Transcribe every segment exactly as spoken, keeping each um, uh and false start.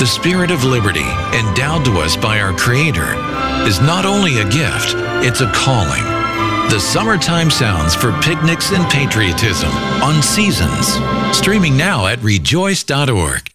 The spirit of liberty, endowed to us by our Creator, is not only a gift, it's a calling. The summertime sounds for picnics and patriotism on Seasons. Streaming now at rejoice dot org.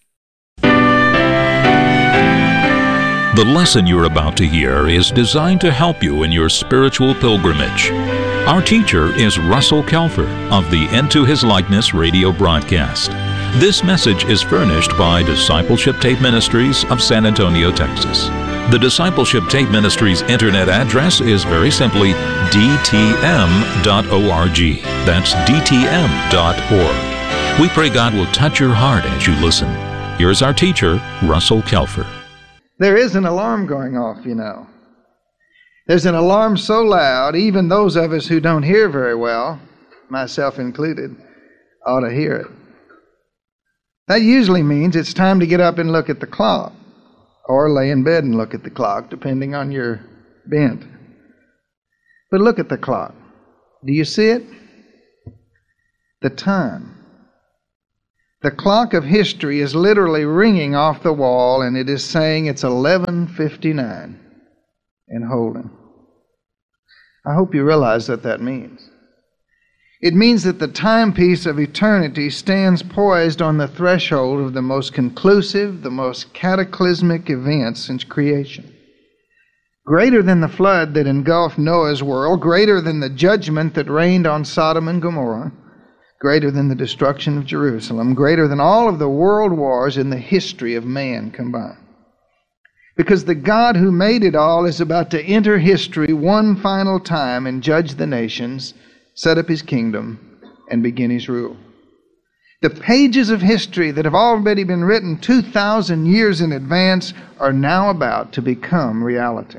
The lesson you're about to hear is designed to help you in your spiritual pilgrimage. Our teacher is Russell Kelfer of the Into His Likeness radio broadcast. This message is furnished by Discipleship Tape Ministries of San Antonio, Texas. The Discipleship Tape Ministries internet address is very simply d t m dot org. That's d t m dot org. We pray God will touch your heart as you listen. Here's our teacher, Russell Kelfer. There is an alarm going off, you know. There's an alarm so loud, even those of us who don't hear very well, myself included, ought to hear it. That usually means it's time to get up and look at the clock, or lay in bed and look at the clock, depending on your bent. But look at the clock. Do you see it? The time. The clock of history is literally ringing off the wall, and it is saying it's eleven fifty-nine and holding. I hope you realize what that means. It means that the timepiece of eternity stands poised on the threshold of the most conclusive, the most cataclysmic event since creation. Greater than the flood that engulfed Noah's world, greater than the judgment that reigned on Sodom and Gomorrah, greater than the destruction of Jerusalem, greater than all of the world wars in the history of man combined. Because the God who made it all is about to enter history one final time and judge the nations, set up His kingdom, and begin His rule. The pages of history that have already been written two thousand years in advance are now about to become reality.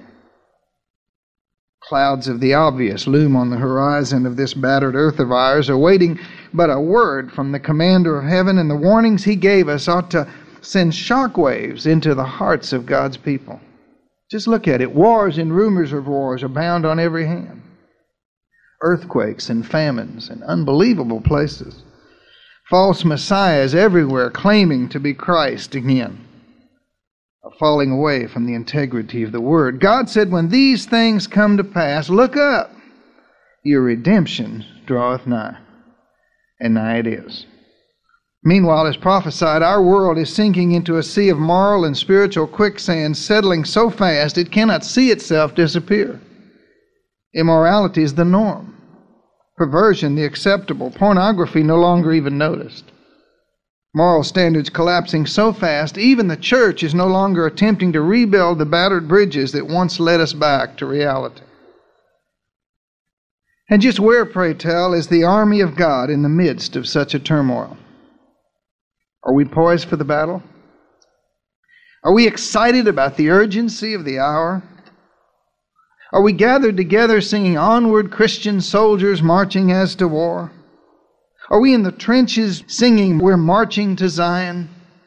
Clouds of the obvious loom on the horizon of this battered earth of ours, awaiting but a word from the Commander of heaven, and the warnings He gave us ought to send shockwaves into the hearts of God's people. Just look at it. Wars and rumors of wars abound on every hand. Earthquakes and famines in unbelievable places. False messiahs everywhere claiming to be Christ again. A falling away from the integrity of the Word. God said, when these things come to pass, look up. Your redemption draweth nigh. And nigh it is. Meanwhile, as prophesied, our world is sinking into a sea of moral and spiritual quicksand, settling so fast it cannot see itself disappear. Immorality is the norm. Perversion the acceptable. Pornography no longer even noticed. Moral standards collapsing so fast, even the church is no longer attempting to rebuild the battered bridges that once led us back to reality. And just where, pray tell, is the army of God in the midst of such a turmoil? Are we poised for the battle? Are we excited about the urgency of the hour? Are we gathered together singing onward Christian soldiers marching as to war? Are we in the trenches singing we're marching to Zion?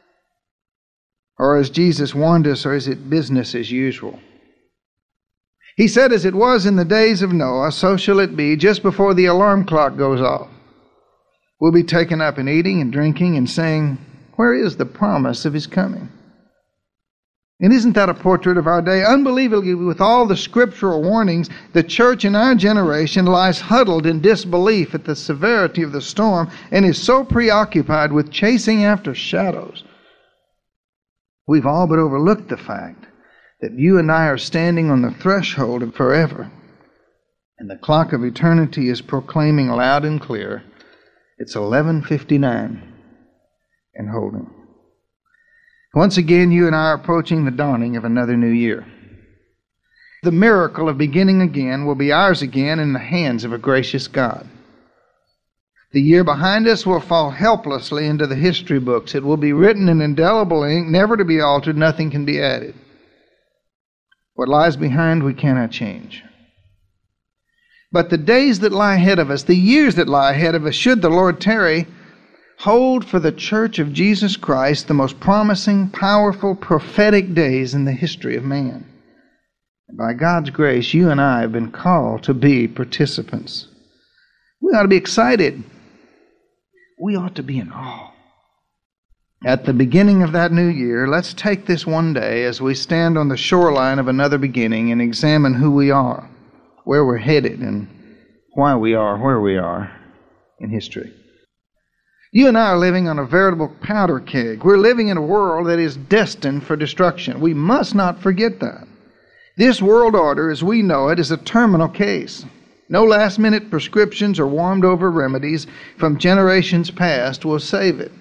Or as Jesus warned us, or is it business as usual? He said, as it was in the days of Noah, so shall it be just before the alarm clock goes off. We'll be taken up in eating and drinking and saying, where is the promise of His coming? And isn't that a portrait of our day? Unbelievably, with all the scriptural warnings, the church in our generation lies huddled in disbelief at the severity of the storm and is so preoccupied with chasing after shadows. We've all but overlooked the fact that you and I are standing on the threshold of forever, and the clock of eternity is proclaiming loud and clear, it's eleven fifty-nine and holding. Once again, you and I are approaching the dawning of another new year. The miracle of beginning again will be ours again in the hands of a gracious God. The year behind us will fall helplessly into the history books. It will be written in indelible ink, never to be altered, nothing can be added. What lies behind we cannot change. But the days that lie ahead of us, the years that lie ahead of us, should the Lord tarry, hold for the Church of Jesus Christ the most promising, powerful, prophetic days in the history of man. And by God's grace, you and I have been called to be participants. We ought to be excited. We ought to be in awe. At the beginning of that new year, let's take this one day as we stand on the shoreline of another beginning and examine who we are, where we're headed, and why we are where we are in history. You and I are living on a veritable powder keg. We're living in a world that is destined for destruction. We must not forget that. This world order, as we know it, is a terminal case. No last-minute prescriptions or warmed-over remedies from generations past will save it.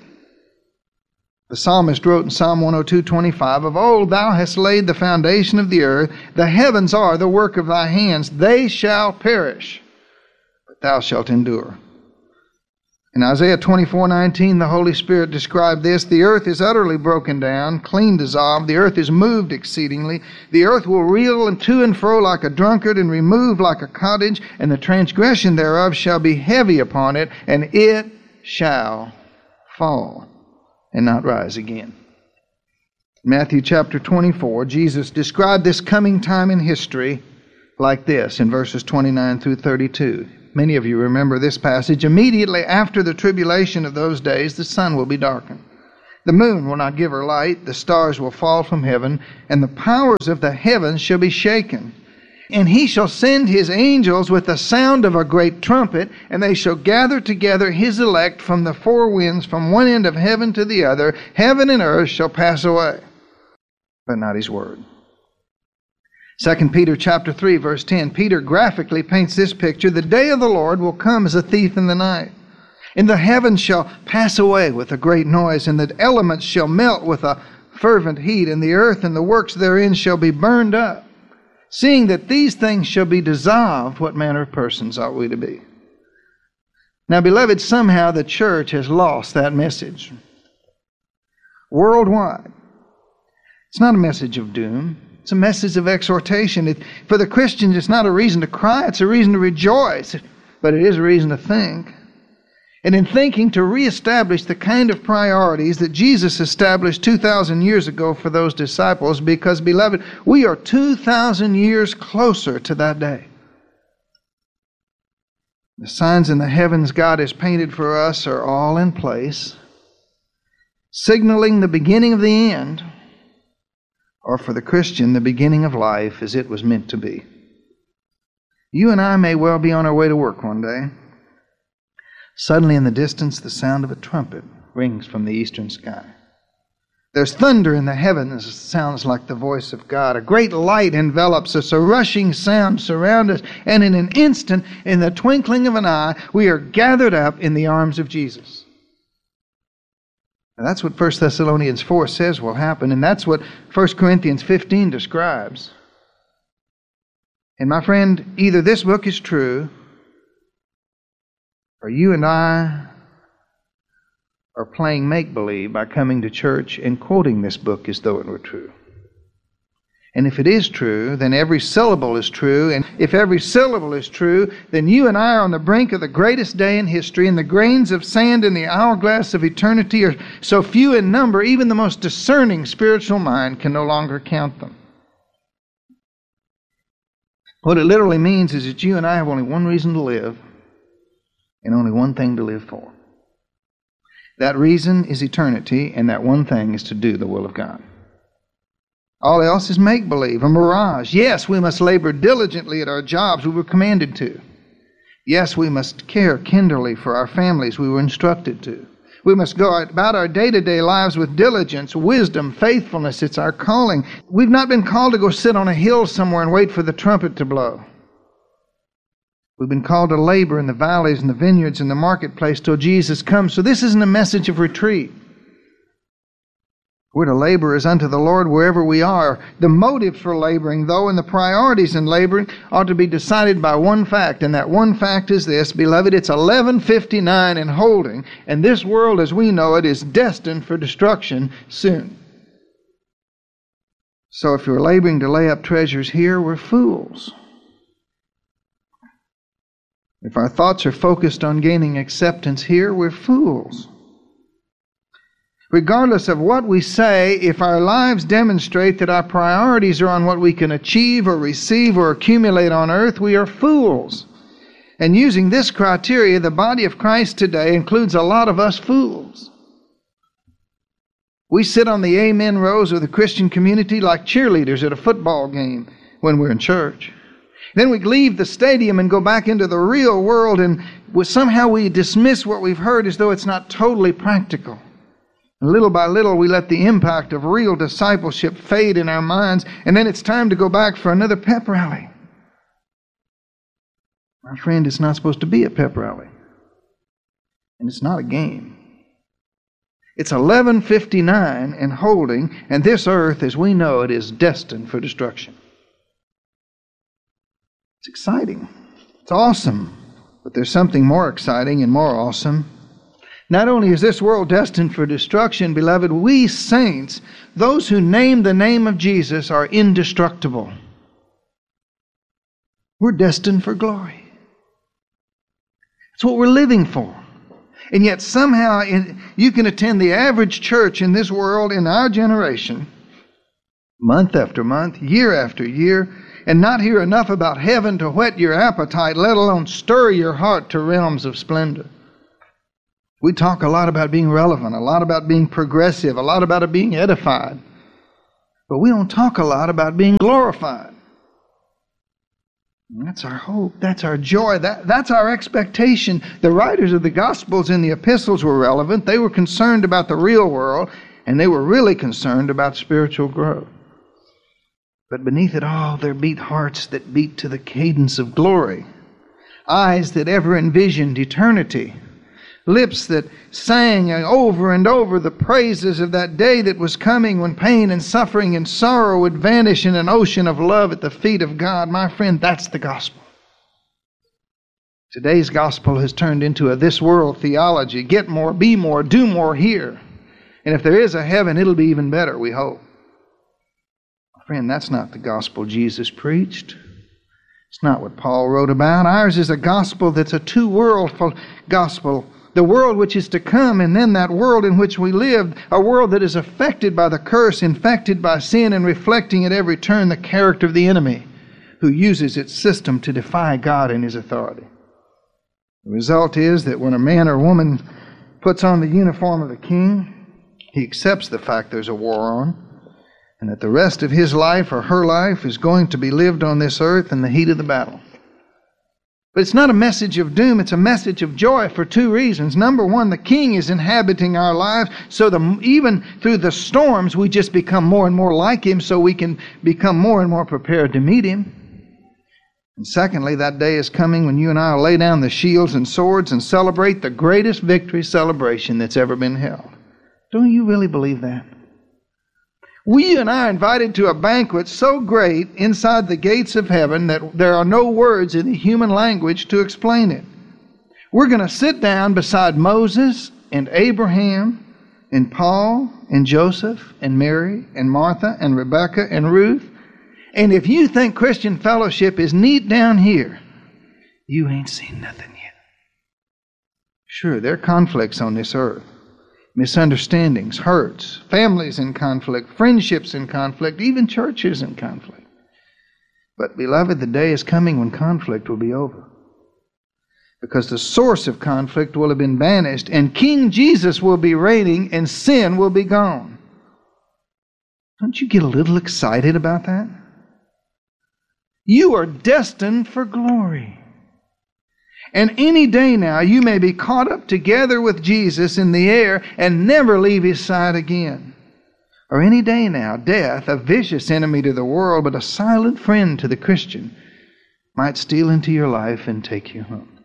The psalmist wrote in Psalm one oh two, twenty-five, "Of old thou hast laid the foundation of the earth. The heavens are the work of thy hands. They shall perish, but thou shalt endure." In Isaiah twenty-four nineteen, the Holy Spirit described this: "The earth is utterly broken down, clean dissolved. The earth is moved exceedingly. The earth will reel and to and fro like a drunkard, and remove like a cottage, and the transgression thereof shall be heavy upon it, and it shall fall and not rise again." Matthew chapter twenty-four, Jesus described this coming time in history like this in verses twenty-nine through thirty-two. Many of you remember this passage. "Immediately after the tribulation of those days, the sun will be darkened. The moon will not give her light. The stars will fall from heaven, and the powers of the heavens shall be shaken. And he shall send his angels with the sound of a great trumpet, and they shall gather together his elect from the four winds, from one end of heaven to the other. Heaven and earth shall pass away, but not his word." Second Peter chapter three, verse ten, Peter graphically paints this picture: "The day of the Lord will come as a thief in the night. And the heavens shall pass away with a great noise, and the elements shall melt with a fervent heat, and the earth and the works therein shall be burned up. Seeing that these things shall be dissolved, what manner of persons ought we to be?" Now, beloved, somehow the church has lost that message. Worldwide, it's not a message of doom. It's a message of exhortation. It, for the Christians, it's not a reason to cry. It's a reason to rejoice. But it is a reason to think. And in thinking, to reestablish the kind of priorities that Jesus established two thousand years ago for those disciples, because, beloved, we are two thousand years closer to that day. The signs in the heavens God has painted for us are all in place, signaling the beginning of the end, or for the Christian, the beginning of life as it was meant to be. You and I may well be on our way to work one day. Suddenly in the distance, the sound of a trumpet rings from the eastern sky. There's thunder in the heavens. It sounds like the voice of God. A great light envelops us. A rushing sound surrounds us. And in an instant, in the twinkling of an eye, we are gathered up in the arms of Jesus. Now, that's what First Thessalonians four says will happen. And that's what First Corinthians fifteen describes. And my friend, either this book is true, or you and I are playing make-believe by coming to church and quoting this book as though it were true. And if it is true, then every syllable is true. And if every syllable is true, then you and I are on the brink of the greatest day in history, and the grains of sand in the hourglass of eternity are so few in number, even the most discerning spiritual mind can no longer count them. What it literally means is that you and I have only one reason to live, and only one thing to live for. That reason is eternity, and that one thing is to do the will of God. All else is make-believe, a mirage. Yes, we must labor diligently at our jobs we were commanded to. Yes, we must care tenderly for our families we were instructed to. We must go about our day-to-day lives with diligence, wisdom, faithfulness. It's our calling. We've not been called to go sit on a hill somewhere and wait for the trumpet to blow. We've been called to labor in the valleys and the vineyards and the marketplace till Jesus comes. So this isn't a message of retreat. We're to labor as unto the Lord wherever we are. The motives for laboring, though, and the priorities in laboring ought to be decided by one fact, and that one fact is this: beloved, it's eleven fifty-nine and holding, and this world as we know it is destined for destruction soon. So if you're laboring to lay up treasures here, we're fools. If our thoughts are focused on gaining acceptance here, we're fools. Regardless of what we say, if our lives demonstrate that our priorities are on what we can achieve or receive or accumulate on earth, we are fools. And using this criteria, the body of Christ today includes a lot of us fools. We sit on the amen rows of the Christian community like cheerleaders at a football game when we're in church. Then we leave the stadium and go back into the real world, and somehow we dismiss what we've heard as though it's not totally practical. And little by little, we let the impact of real discipleship fade in our minds, and then it's time to go back for another pep rally. My friend, it's not supposed to be a pep rally. And it's not a game. It's eleven fifty-nine and holding, and this earth, as we know it, is destined for destruction. It's exciting. It's awesome. But there's something more exciting and more awesome. Not only is this world destined for destruction, beloved, we saints, those who name the name of Jesus, are indestructible. We're destined for glory. It's what we're living for. And yet somehow you can attend the average church in this world, in our generation, month after month, year after year, and not hear enough about heaven to whet your appetite, let alone stir your heart to realms of splendor. We talk a lot about being relevant, a lot about being progressive, a lot about it being edified. But we don't talk a lot about being glorified. And that's our hope. That's our joy. That, that's our expectation. The writers of the Gospels and the epistles were relevant. They were concerned about the real world, and they were really concerned about spiritual growth. But beneath it all, there beat hearts that beat to the cadence of glory, eyes that ever envisioned eternity, lips that sang over and over the praises of that day that was coming when pain and suffering and sorrow would vanish in an ocean of love at the feet of God. My friend, that's the gospel. Today's gospel has turned into a this world theology. Get more, be more, do more here. And if there is a heaven, it'll be even better, we hope. Friend, that's not the gospel Jesus preached. It's not what Paul wrote about. Ours is a gospel that's a two-world gospel. The world which is to come, and then that world in which we live, a world that is affected by the curse, infected by sin, and reflecting at every turn the character of the enemy who uses its system to defy God and His authority. The result is that when a man or woman puts on the uniform of the king, he accepts the fact there's a war on, and that the rest of his life or her life is going to be lived on this earth in the heat of the battle. But it's not a message of doom, it's a message of joy for two reasons. Number one, the King is inhabiting our lives, so the, even through the storms, we just become more and more like Him, so we can become more and more prepared to meet Him. And secondly, that day is coming when you and I will lay down the shields and swords and celebrate the greatest victory celebration that's ever been held. Don't you really believe that? We and I are invited to a banquet so great inside the gates of heaven that there are no words in the human language to explain it. We're going to sit down beside Moses and Abraham and Paul and Joseph and Mary and Martha and Rebecca and Ruth. And if you think Christian fellowship is neat down here, you ain't seen nothing yet. Sure, there are conflicts on this earth. Misunderstandings, hurts, families in conflict, friendships in conflict, even churches in conflict. But beloved, the day is coming when conflict will be over. Because the source of conflict will have been banished, and King Jesus will be reigning, and sin will be gone. Don't you get a little excited about that? You are destined for glory. And any day now, you may be caught up together with Jesus in the air and never leave His side again. Or any day now, death, a vicious enemy to the world, but a silent friend to the Christian, might steal into your life and take you home.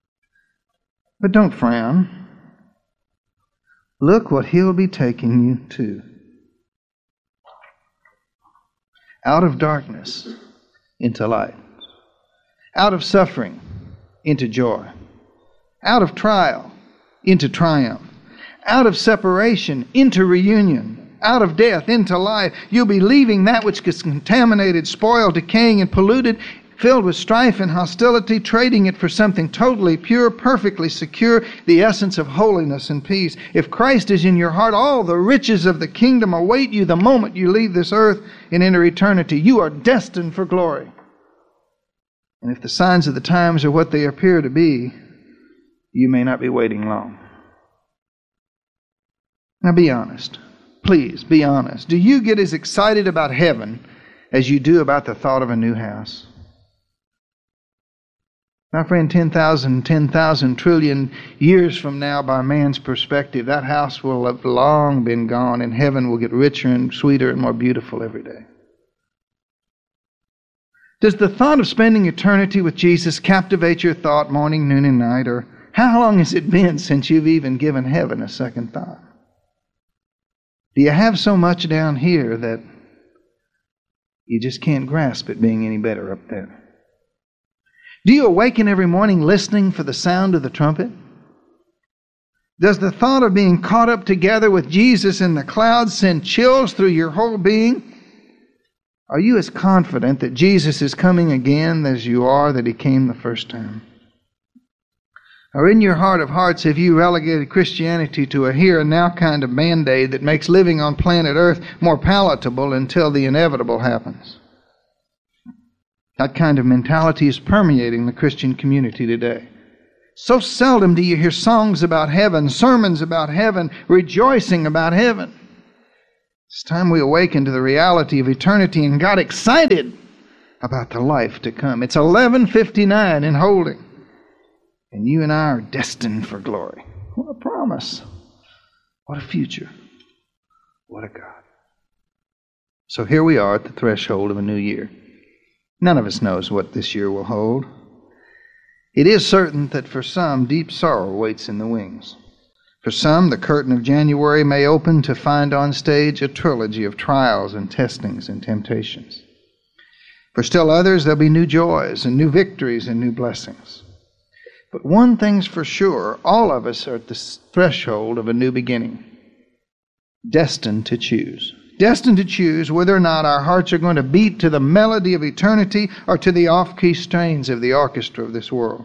But don't frown. Look what He'll be taking you to. Out of darkness into light. Out of suffering into joy. Out of trial into triumph. Out of separation into reunion. Out of death into life. You'll be leaving that which is contaminated, spoiled, decaying, and polluted, filled with strife and hostility, trading it for something totally pure, perfectly secure, the essence of holiness and peace. If Christ is in your heart, all the riches of the kingdom await you the moment you leave this earth and enter eternity. You are destined for glory. And if the signs of the times are what they appear to be, you may not be waiting long. Now be honest. Please, be honest. Do you get as excited about heaven as you do about the thought of a new house? My friend, ten thousand, ten thousand trillion years from now, by man's perspective, that house will have long been gone, and heaven will get richer and sweeter and more beautiful every day. Does the thought of spending eternity with Jesus captivate your thought morning, noon, and night? Or how long has it been since you've even given heaven a second thought? Do you have so much down here that you just can't grasp it being any better up there? Do you awaken every morning listening for the sound of the trumpet? Does the thought of being caught up together with Jesus in the clouds send chills through your whole being? Are you as confident that Jesus is coming again as you are that He came the first time? Or in your heart of hearts have you relegated Christianity to a here and now kind of band-aid that makes living on planet Earth more palatable until the inevitable happens? That kind of mentality is permeating the Christian community today. So seldom do you hear songs about heaven, sermons about heaven, rejoicing about heaven. It's time we awaken to the reality of eternity and got excited about the life to come. It's eleven fifty-nine in Holding, and you and I are destined for glory. What a promise. What a future. What a God. So here we are at the threshold of a new year. None of us knows what this year will hold. It is certain that for some, deep sorrow waits in the wings. For some, the curtain of January may open to find on stage a trilogy of trials and testings and temptations. For still others, there'll be new joys and new victories and new blessings. But one thing's for sure, all of us are at the threshold of a new beginning, destined to choose. Destined to choose whether or not our hearts are going to beat to the melody of eternity or to the off-key strains of the orchestra of this world.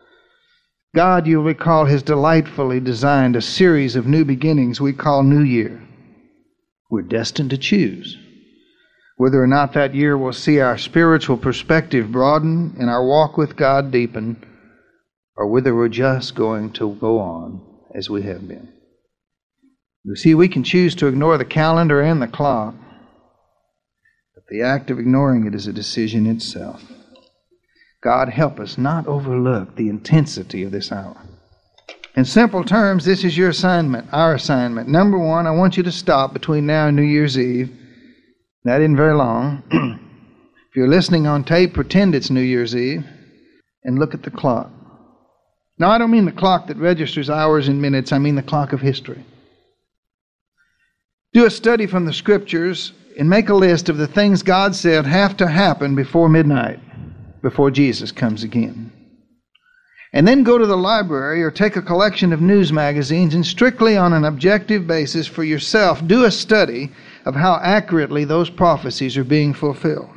God, you'll recall, has delightfully designed a series of new beginnings we call New Year. We're destined to choose whether or not that year will see our spiritual perspective broaden and our walk with God deepen, or whether we're just going to go on as we have been. You see, we can choose to ignore the calendar and the clock, but the act of ignoring it is a decision itself. God, help us not overlook the intensity of this hour. In simple terms, this is your assignment, our assignment. Number one, I want you to stop between now and New Year's Eve. That isn't very long. If you're listening on tape, pretend it's New Year's Eve and look at the clock. Now, I don't mean the clock that registers hours and minutes. I mean the clock of history. Do a study from the Scriptures and make a list of the things God said have to happen before midnight, before Jesus comes again. And then go to the library or take a collection of news magazines and strictly on an objective basis for yourself, do a study of how accurately those prophecies are being fulfilled.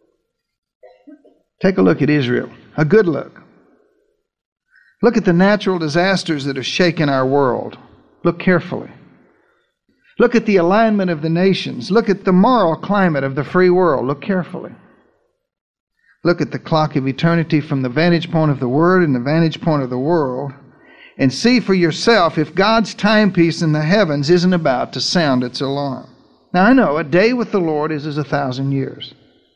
Take a look at Israel, a good look. Look at the natural disasters that have shaken our world. Look carefully. Look at the alignment of the nations. Look at the moral climate of the free world. Look carefully. Look at the clock of eternity from the vantage point of the Word and the vantage point of the world, and see for yourself if God's timepiece in the heavens isn't about to sound its alarm. Now, I know a day with the Lord is as a thousand years.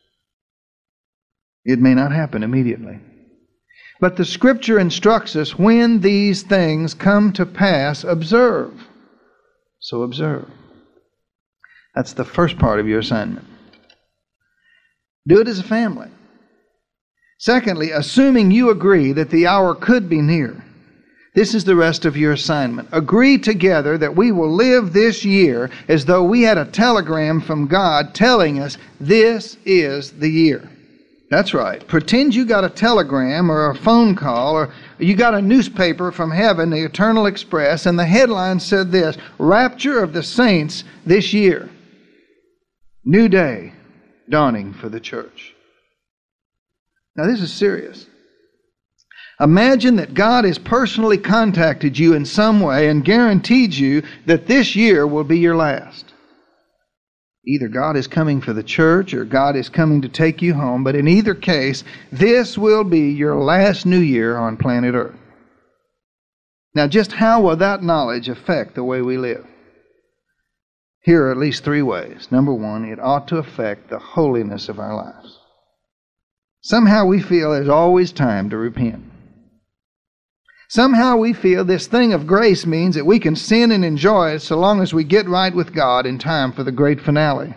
It may not happen immediately. But the Scripture instructs us when these things come to pass, observe. So observe. That's the first part of your assignment. Do it as a family. Secondly, assuming you agree that the hour could be near, this is the rest of your assignment. Agree together that we will live this year as though we had a telegram from God telling us this is the year. That's right. Pretend you got a telegram or a phone call or you got a newspaper from heaven, the Eternal Express, and the headline said this: Rapture of the Saints this year. New day dawning for the church. Now this is serious. Imagine that God has personally contacted you in some way and guaranteed you that this year will be your last. Either God is coming for the church or God is coming to take you home, but in either case, this will be your last new year on planet Earth. Now, just how will that knowledge affect the way we live? Here are at least three ways. Number one, it ought to affect the holiness of our lives. Somehow we feel there's always time to repent. Somehow we feel this thing of grace means that we can sin and enjoy it so long as we get right with God in time for the great finale.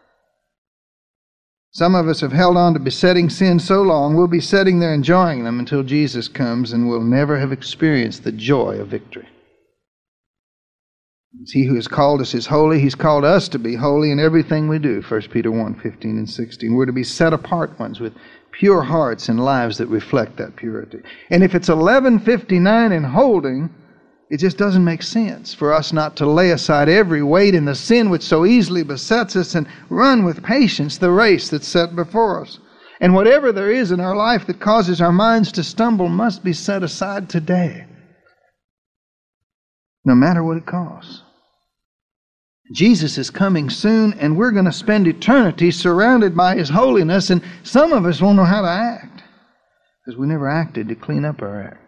Some of us have held on to besetting sin so long, we'll be sitting there enjoying them until Jesus comes, and we'll never have experienced the joy of victory. It's He who has called us is holy. He's called us to be holy in everything we do, First Peter one, fifteen and sixteen. We're to be set apart ones with pure hearts and lives that reflect that purity. And if it's eleven fifty-nine and holding, it just doesn't make sense for us not to lay aside every weight in the sin which so easily besets us and run with patience the race that's set before us. And whatever there is in our life that causes our minds to stumble must be set aside today, no matter what it costs. Jesus is coming soon, and we're going to spend eternity surrounded by His holiness, and some of us won't know how to act because we never acted to clean up our act.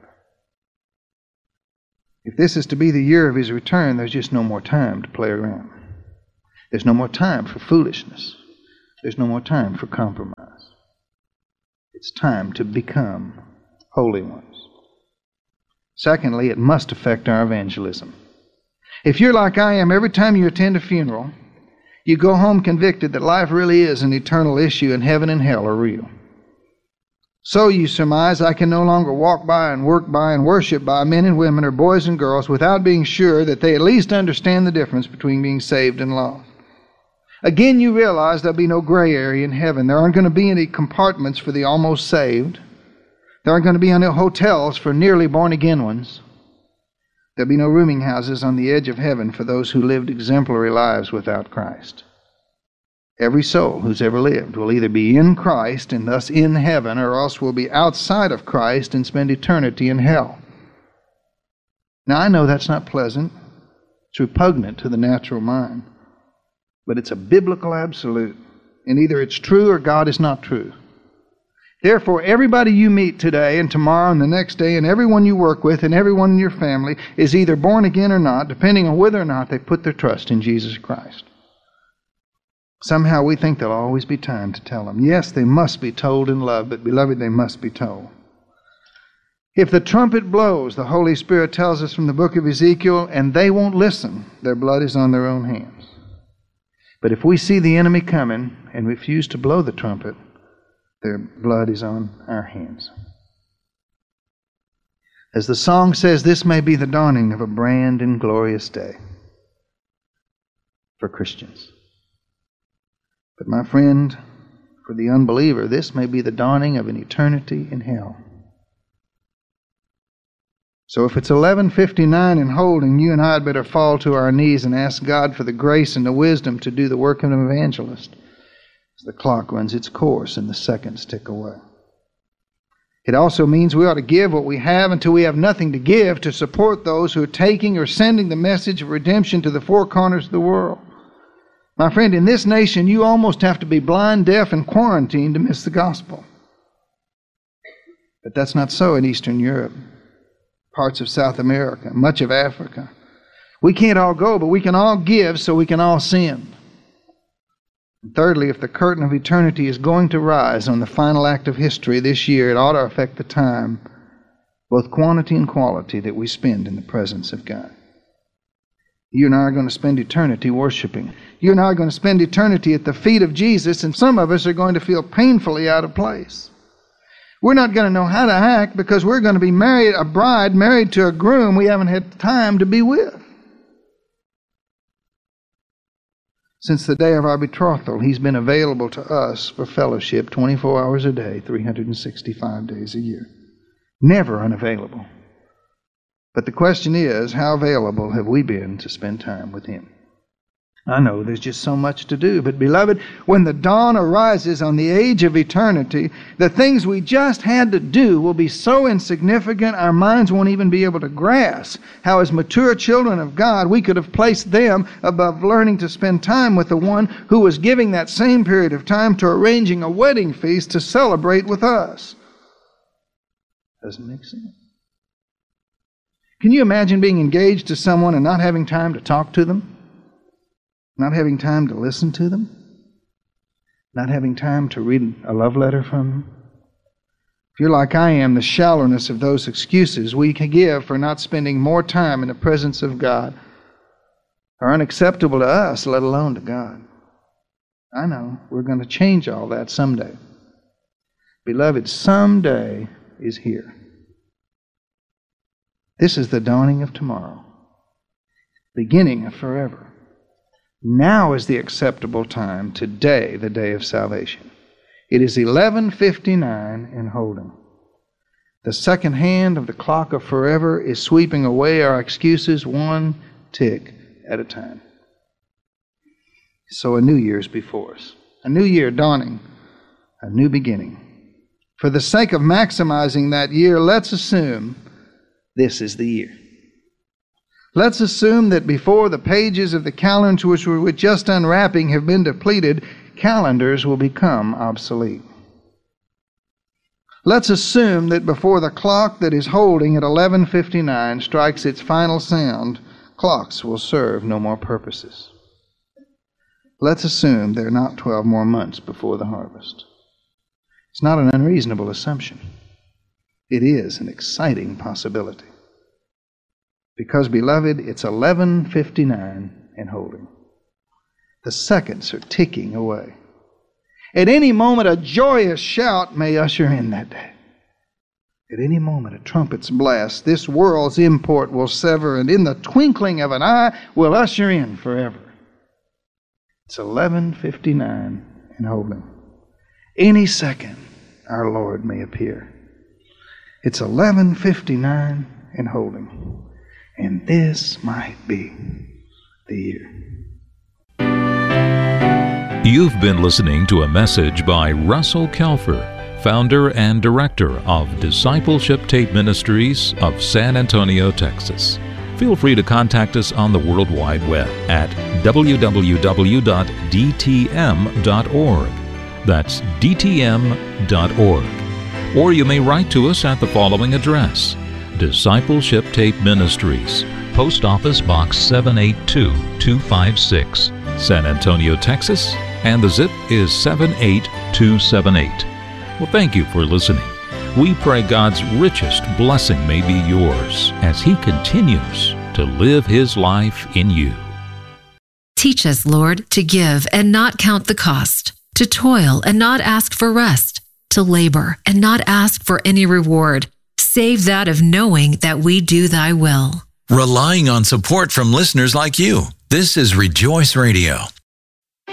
If this is to be the year of His return, there's just no more time to play around. There's no more time for foolishness. There's no more time for compromise. It's time to become holy ones. Secondly, it must affect our evangelism. If you're like I am, every time you attend a funeral, you go home convicted that life really is an eternal issue and heaven and hell are real. So you surmise, I can no longer walk by and work by and worship by men and women or boys and girls without being sure that they at least understand the difference between being saved and lost. Again, you realize there'll be no gray area in heaven. There aren't going to be any compartments for the almost saved. There aren't going to be any hotels for nearly born-again ones. There'll be no rooming houses on the edge of heaven for those who lived exemplary lives without Christ. Every soul who's ever lived will either be in Christ and thus in heaven, or else will be outside of Christ and spend eternity in hell. Now, I know that's not pleasant. It's repugnant to the natural mind. But it's a biblical absolute. And either it's true or God is not true. Therefore, everybody you meet today and tomorrow and the next day, and everyone you work with and everyone in your family is either born again or not, depending on whether or not they put their trust in Jesus Christ. Somehow we think there'll always be time to tell them. Yes, they must be told in love, but beloved, they must be told. If the trumpet blows, the Holy Spirit tells us from the book of Ezekiel, and they won't listen, their blood is on their own hands. But if we see the enemy coming and refuse to blow the trumpet, their blood is on our hands. As the song says, this may be the dawning of a brand and glorious day for Christians. But my friend, for the unbeliever, this may be the dawning of an eternity in hell. So if it's eleven fifty-nine and holding, you and I had better fall to our knees and ask God for the grace and the wisdom to do the work of an evangelist. As the clock runs its course and the seconds tick away. It also means we ought to give what we have until we have nothing to give to support those who are taking or sending the message of redemption to the four corners of the world. My friend, in this nation, you almost have to be blind, deaf, and quarantined to miss the gospel. But that's not so in Eastern Europe, parts of South America, much of Africa. We can't all go, but we can all give so we can all send. And thirdly, if the curtain of eternity is going to rise on the final act of history this year, it ought to affect the time, both quantity and quality, that we spend in the presence of God. You and I are going to spend eternity worshiping. You and I are going to spend eternity at the feet of Jesus, and some of us are going to feel painfully out of place. We're not going to know how to act because we're going to be married, a bride married to a groom we haven't had time to be with. Since the day of our betrothal, He's been available to us for fellowship twenty-four hours a day, three hundred sixty-five days a year. Never unavailable. But the question is, how available have we been to spend time with Him? I know there's just so much to do, but beloved, when the dawn arises on the age of eternity, the things we just had to do will be so insignificant our minds won't even be able to grasp how, as mature children of God, we could have placed them above learning to spend time with the one who was giving that same period of time to arranging a wedding feast to celebrate with us. Doesn't make sense. Can you imagine being engaged to someone and not having time to talk to them? Not having time to listen to them? Not having time to read a love letter from them? If you're like I am, the shallowness of those excuses we can give for not spending more time in the presence of God are unacceptable to us, let alone to God. I know, we're going to change all that someday. Beloved, someday is here. This is the dawning of tomorrow, beginning of forever. Now is the acceptable time, today, the day of salvation. It is eleven fifty-nine and holding. The second hand of the clock of forever is sweeping away our excuses one tick at a time. So a new year's before us. A new year dawning, a new beginning. For the sake of maximizing that year, let's assume this is the year. Let's assume that before the pages of the calendars which we're just unwrapping have been depleted, calendars will become obsolete. Let's assume that before the clock that is holding at eleven fifty-nine strikes its final sound, clocks will serve no more purposes. Let's assume there are not twelve more months before the harvest. It's not an unreasonable assumption. It is an exciting possibility. Because, beloved, it's eleven fifty-nine and holding. The seconds are ticking away. At any moment, a joyous shout may usher in that day. At any moment, a trumpet's blast, this world's import will sever, and in the twinkling of an eye will usher in forever. It's eleven fifty-nine and holding. Any second, our Lord may appear. It's eleven fifty-nine and holding. And this might be the year. You've been listening to a message by Russell Kelfer, founder and director of Discipleship Tape Ministries of San Antonio, Texas. Feel free to contact us on the World Wide Web at w w w dot d t m dot org. That's d t m dot org. Or you may write to us at the following address: Discipleship Tape Ministries, Post Office Box seven eight two two five six, San Antonio, Texas, and the zip is seven eight two seven eight. Well, thank you for listening. We pray God's richest blessing may be yours as He continues to live His life in you. Teach us, Lord, to give and not count the cost, to toil and not ask for rest, to labor and not ask for any reward, save that of knowing that we do Thy will. Relying on support from listeners like you, this is Rejoice Radio.